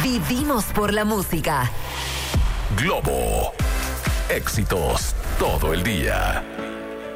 Vivimos por la música. Globo. Éxitos todo el día.